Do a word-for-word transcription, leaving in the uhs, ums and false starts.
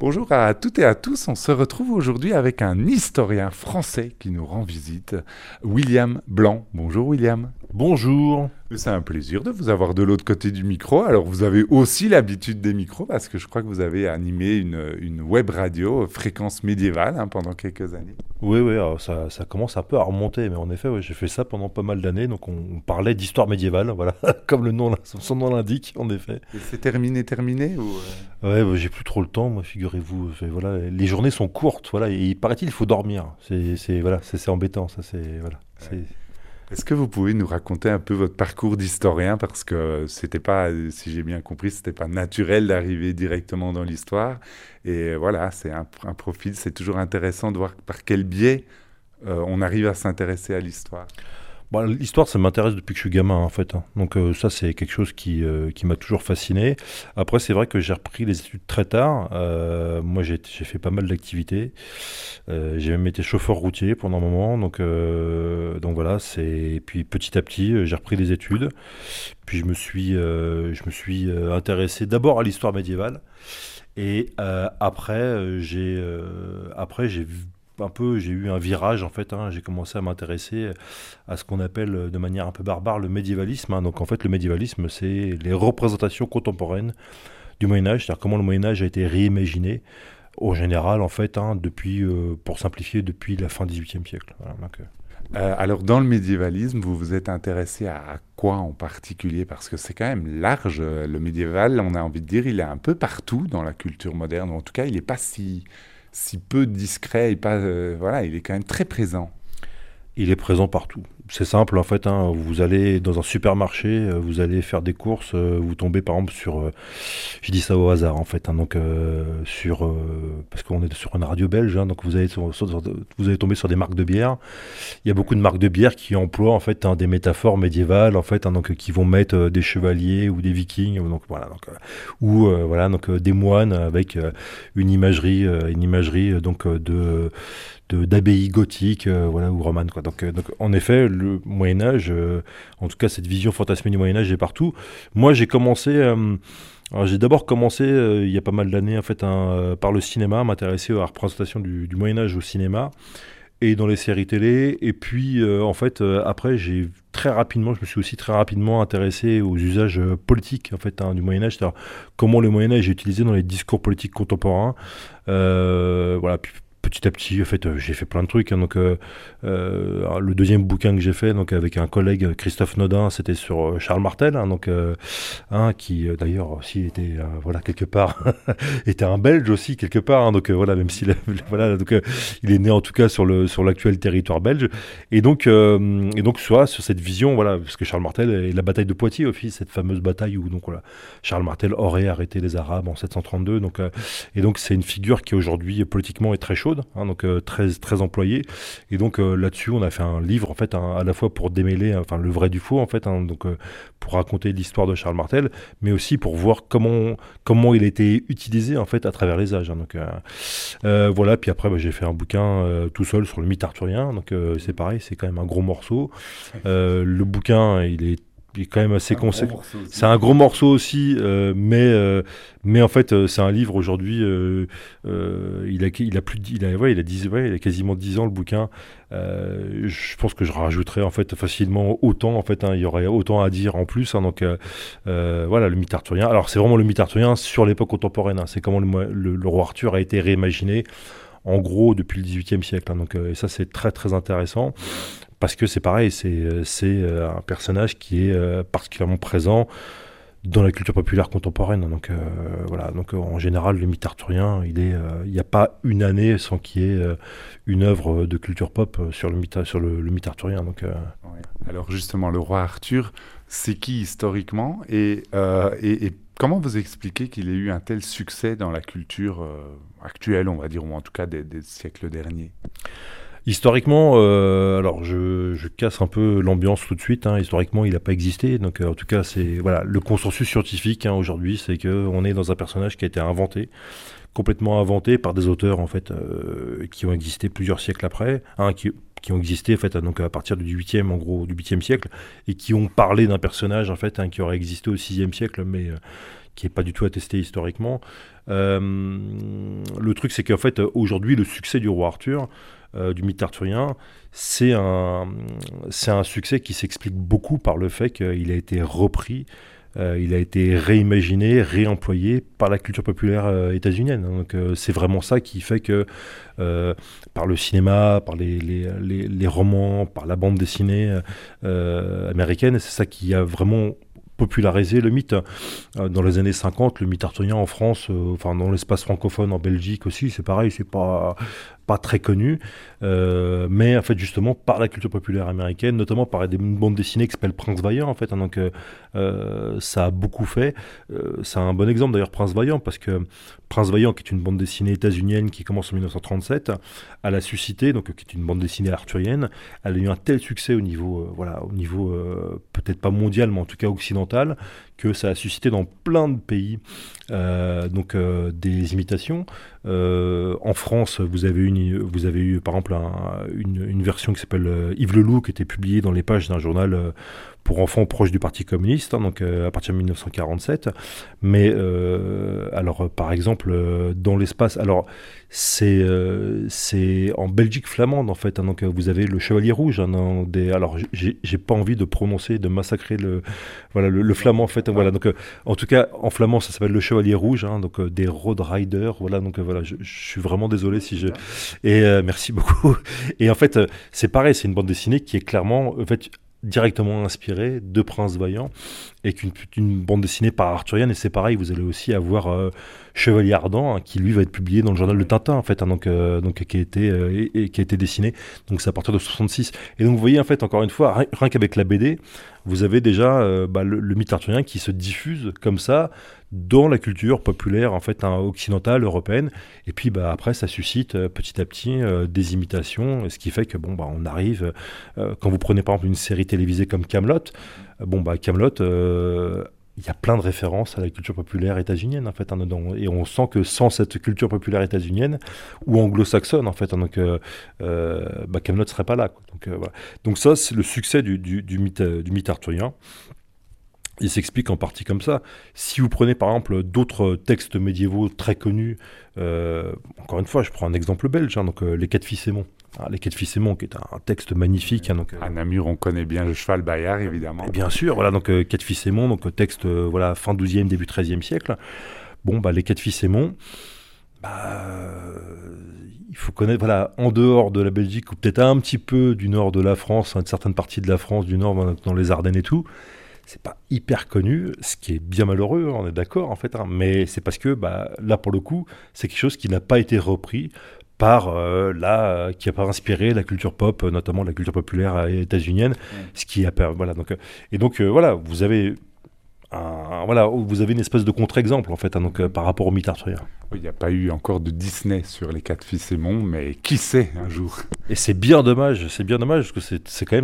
Bonjour à toutes et à tous, on se retrouve aujourd'hui avec un historien français qui nous rend visite, William Blanc. Bonjour William. Bonjour. C'est un plaisir de vous avoir de l'autre côté du micro. Alors vous avez aussi l'habitude des micros parce que je crois que vous avez animé une, une web radio Fréquence Médiévale hein, pendant quelques années. Oui, oui, alors ça, ça commence un peu à remonter, mais en effet, ouais, j'ai fait ça pendant pas mal d'années, donc on, on parlait d'histoire médiévale, voilà, comme le nom, son nom l'indique, en effet. Et c'est terminé, terminé ou euh... Ouais, bah, j'ai plus trop le temps, moi, figurez-vous. Fait, voilà, les journées sont courtes, voilà, et il paraît-il, il faut dormir. C'est, c'est voilà, c'est, c'est embêtant, ça, c'est voilà. C'est... Ouais. Est-ce que vous pouvez nous raconter un peu votre parcours d'historien parce que c'était pas, si j'ai bien compris, c'était pas naturel d'arriver directement dans l'histoire. Et voilà, c'est un, un profil, c'est toujours intéressant de voir par quel biais euh, on arrive à s'intéresser à l'histoire. Bon, l'histoire, ça m'intéresse depuis que je suis gamin, en fait. Hein. Donc euh, ça, c'est quelque chose qui, euh, qui m'a toujours fasciné. Après, c'est vrai que j'ai repris les études très tard. Euh, moi, j'ai, j'ai fait pas mal d'activités. Euh, j'ai même été chauffeur routier pendant un moment. Donc, euh, donc voilà, c'est... Et puis petit à petit, j'ai repris les études. Puis je me suis, euh, je me suis euh, intéressé d'abord à l'histoire médiévale. Et euh, après, j'ai, euh, après, j'ai vu un peu, j'ai eu un virage en fait, hein, j'ai commencé à m'intéresser à ce qu'on appelle de manière un peu barbare le médiévalisme. Hein. Donc en fait le médiévalisme c'est les représentations contemporaines du Moyen-Âge, c'est-à-dire comment le Moyen-Âge a été réimaginé au général en fait, hein, depuis, euh, pour simplifier, depuis la fin du dix-huitième siècle. Voilà, donc, euh... Euh, alors dans le médiévalisme, vous vous êtes intéressé à, à quoi en particulier? Parce que c'est quand même large, le médiéval, on a envie de dire, il est un peu partout dans la culture moderne, en tout cas il n'est pas si... si peu discret et pas euh, voilà, il est quand même très présent. Il est présent partout. C'est simple en fait, hein, vous allez dans un supermarché, vous allez faire des courses, vous tombez par exemple sur, euh, je dis ça au hasard en fait, hein, donc euh, sur, euh, parce qu'on est sur une radio belge, hein, donc vous allez, sur, sur, vous allez tomber sur des marques de bière. Il y a beaucoup de marques de bière qui emploient en fait hein, des métaphores médiévales en fait, hein, donc qui vont mettre euh, des chevaliers ou des vikings, donc voilà, donc, euh, ou euh, voilà donc euh, des moines avec euh, une imagerie, euh, une imagerie euh, donc euh, de d'abbaye gothique euh, voilà, ou romane. Quoi. Donc, euh, donc, en effet, le Moyen-Âge, euh, en tout cas cette vision fantasmée du Moyen-Âge est partout. Moi, j'ai commencé... Euh, alors, j'ai d'abord commencé, euh, il y a pas mal d'années, en fait, hein, euh, par le cinéma, à m'intéresser à la représentation du, du Moyen-Âge au cinéma et dans les séries télé. Et puis, euh, en fait, euh, après, j'ai très rapidement, je me suis aussi très rapidement intéressé aux usages euh, politiques en fait, hein, du Moyen-Âge, c'est-à-dire comment le Moyen-Âge est utilisé dans les discours politiques contemporains. Euh, voilà, puis petit à petit, en fait, euh, j'ai fait plein de trucs. Hein, donc, euh, euh, le deuxième bouquin que j'ai fait, donc avec un collègue Christophe Nodin, c'était sur euh, Charles Martel, hein, donc euh, hein, qui euh, d'ailleurs aussi était, euh, voilà, quelque part, était un Belge aussi quelque part. Hein, donc euh, voilà, même s'il, voilà, donc euh, il est né en tout cas sur le sur l'actuel territoire belge. Et donc, euh, et donc soit sur cette vision, voilà, parce que Charles Martel et la bataille de Poitiers, aussi, cette fameuse bataille où donc voilà, Charles Martel aurait arrêté les Arabes en sept cent trente-deux. Donc, euh, et donc c'est une figure qui aujourd'hui politiquement est très chaude. Hein, donc euh, très très employé et donc euh, là-dessus on a fait un livre en fait hein, à la fois pour démêler enfin le vrai du faux en fait hein, donc euh, pour raconter l'histoire de Charles Martel mais aussi pour voir comment comment il a été utilisé en fait à travers les âges hein, donc euh, euh, voilà puis après bah, j'ai fait un bouquin euh, tout seul sur le mythe arthurien donc euh, c'est pareil c'est quand même un gros morceau euh, le bouquin il est il est quand même assez conséquent. C'est un gros morceau aussi, euh, mais euh, mais en fait euh, c'est un livre aujourd'hui. Euh, euh, il a il a plus de, il a ouais il a dix ouais il a quasiment dix ans le bouquin. Euh, je pense que je rajouterais en fait facilement autant en fait. Hein, il y aurait autant à dire en plus. Hein, donc euh, euh, voilà le mythe arthurien. Alors c'est vraiment le mythe arthurien sur l'époque contemporaine. Hein, c'est comment le, le, le roi Arthur a été réimaginé. En gros, depuis le dix-huitième siècle. Hein, donc, euh, et ça, c'est très, très intéressant. Parce que c'est pareil, c'est, c'est euh, un personnage qui est euh, particulièrement présent dans la culture populaire contemporaine. Donc, euh, voilà. Donc, euh, en général, le mythe arthurien, il n'y euh, a pas une année sans qu'il y ait euh, une œuvre de culture pop sur le mythe, sur le, le mythe arthurien. Donc, euh... ouais. Alors, justement, le roi Arthur, c'est qui historiquement et, euh, et, et comment vous expliquez qu'il ait eu un tel succès dans la culture euh, actuelle, on va dire, ou en tout cas des, des siècles derniers? Historiquement, euh, alors je, je casse un peu l'ambiance tout de suite. Hein, historiquement, il n'a pas existé. Donc, euh, en tout cas, c'est voilà le consensus scientifique hein, aujourd'hui, c'est que on est dans un personnage qui a été inventé, complètement inventé par des auteurs en fait euh, qui ont existé plusieurs siècles après, hein, qui qui ont existé en fait donc à partir du huitième en gros du huitième siècle et qui ont parlé d'un personnage en fait hein, qui aurait existé au sixième siècle, mais euh, qui n'est pas du tout attesté historiquement. Euh, le truc, c'est qu'en fait, aujourd'hui, le succès du roi Arthur, euh, du mythe arthurien, c'est un, c'est un succès qui s'explique beaucoup par le fait qu'il a été repris, euh, il a été réimaginé, réemployé par la culture populaire euh, états-unienne. Donc euh, c'est vraiment ça qui fait que euh, par le cinéma, par les, les, les, les romans, par la bande dessinée euh, américaine, c'est ça qui a vraiment popularisé le mythe. Euh, dans les années cinquante, le mythe arthurien en France, euh, enfin dans l'espace francophone, en Belgique aussi, c'est pareil, c'est pas, pas très connu, euh, mais en fait justement par la culture populaire américaine, notamment par des bandes dessinées qui s'appellent Prince Vaillant en fait, hein, donc euh, ça a beaucoup fait. Euh, c'est un bon exemple d'ailleurs Prince Vaillant, parce que Prince Vaillant, qui est une bande dessinée états-unienne qui commence en dix-neuf cent trente-sept, elle a suscité, donc qui est une bande dessinée arthurienne, elle a eu un tel succès au niveau, euh, voilà, au niveau euh, peut-être pas mondial, mais en tout cas occidental, que ça a suscité dans plein de pays euh, donc euh, des imitations. Euh, en France, vous avez, une, vous avez eu par exemple un, une, une version qui s'appelle euh, Yves le Loup, qui était publiée dans les pages d'un journal euh, pour enfants proche du Parti communiste, hein, donc euh, à partir de dix-neuf cent quarante-sept. Mais euh, alors, euh, par exemple, euh, dans l'espace, alors c'est euh, c'est en Belgique flamande en fait, hein, donc euh, vous avez le Chevalier Rouge. Hein, dans des, alors j'ai j'ai pas envie de prononcer, de massacrer le voilà le, le flamand en fait. Hein, voilà, donc euh, en tout cas en flamand ça s'appelle le Chevalier Rouge, hein, donc euh, des Road Riders. Voilà, donc euh, voilà, je, je suis vraiment désolé si je et euh, merci beaucoup. Et en fait euh, c'est pareil, c'est une bande dessinée qui est clairement en fait directement inspiré de Prince Vaillant, et qu'une une bande dessinée par Arthurienne. Et c'est pareil, vous allez aussi avoir euh, Chevalier Ardent, hein, qui lui va être publié dans le journal de Tintin en fait, hein, donc, euh, donc qui a été euh, et, et qui a été dessiné, donc c'est à partir de soixante-six. Et donc vous voyez en fait encore une fois, rien, rien qu'avec la B D, vous avez déjà euh, bah, le, le mythe arthurien qui se diffuse comme ça dans la culture populaire en fait, hein, occidentale, européenne. Et puis bah, après ça suscite euh, petit à petit euh, des imitations, ce qui fait que bon bah on arrive euh, quand vous prenez par exemple une série télévisée comme Kaamelott, euh, bon bah Kaamelott euh, il y a plein de références à la culture populaire états-unienne en fait, hein, dedans. Et on sent que sans cette culture populaire états-unienne ou anglo-saxonne en fait, hein, donc euh, euh, bah, Kaamelott serait pas là, quoi. Donc, euh, voilà. Donc ça c'est le succès du, du, du, mythe, du mythe arthurien. Il s'explique en partie comme ça. Si vous prenez par exemple d'autres textes médiévaux très connus, euh, encore une fois je prends un exemple belge, hein, donc euh, Les Quatre Fils Aymon. Ah, Les Quatre Fils Aymon, qui est un, un texte magnifique. Hein, donc, euh, à Namur, on connaît bien le cheval Bayard, évidemment. Bien sûr, voilà, donc euh, Quatre Fils Aymon, donc texte euh, voilà, fin douzième, début treizième siècle. Bon, bah, Les Quatre Fils Aymon, bah, euh, il faut connaître, voilà, en dehors de la Belgique, ou peut-être un petit peu du nord de la France, hein, de certaines parties de la France, du nord, dans les Ardennes et tout, c'est pas hyper connu, ce qui est bien malheureux, on est d'accord en fait, hein, mais c'est parce que bah, là pour le coup, c'est quelque chose qui n'a pas été repris par euh, là, euh, qui n'a pas inspiré la culture pop, euh, notamment la culture populaire euh, états-unienne, mmh. ce qui a voilà donc euh, et donc euh, voilà, vous avez un, voilà, vous avez une espèce de contre-exemple en fait, hein, donc euh, par rapport au mythe arthurien. Oui, il n'y a pas eu encore de Disney sur Les Quatre Fils Aymon, mais qui sait un jour. Et c'est bien dommage, c'est bien dommage parce que c'est c'est quand même